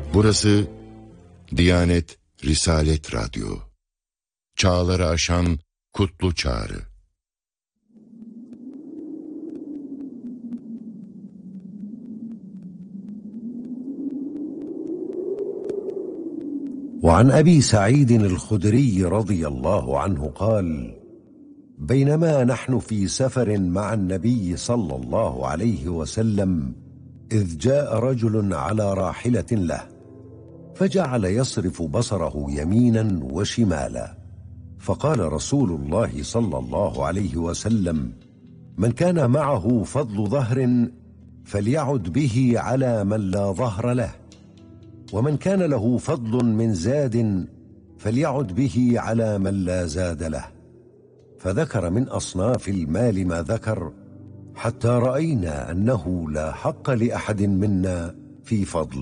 Burası Diyanet Risalet Radyo. Çağları aşan kutlu çağrı. وعن أبي سعيد الخدري رضي الله عنه قال: بينما نحن في سفر مع النبي صلى الله عليه وسلم إذ جاء رجل على راحلة له فجعل يصرف بصره يمينا وشمالا، فقال رسول الله صلى الله عليه وسلم: من كان معه فضل ظهر فليعد به على من لا ظهر له، ومن كان له فضل من زاد فليعد به على من لا زاد له. فذكر من أصناف المال ما ذكر حتى رأينا أنه لا حق لأحد منا في فضل.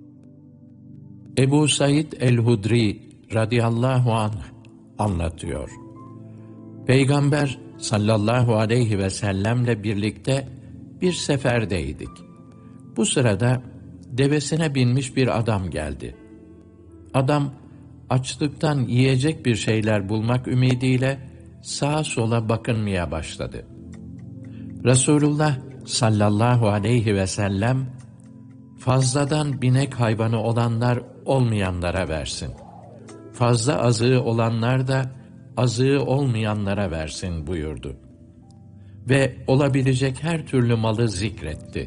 Ebu Said el-Hudri radıyallahu anh anlatıyor. Peygamber sallallahu aleyhi ve sellemle birlikte bir seferdeydik. Bu sırada devesine binmiş bir adam geldi. Adam açlıktan yiyecek bir şeyler bulmak ümidiyle sağa sola bakınmaya başladı. Resulullah sallallahu aleyhi ve sellem, fazladan binek hayvanı olanlar olmayanlara versin. Fazla azığı olanlar da azığı olmayanlara versin buyurdu. Ve olabilecek her türlü malı zikretti.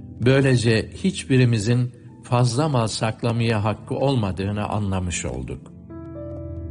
Böylece hiçbirimizin fazla mal saklamaya hakkı olmadığını anlamış olduk.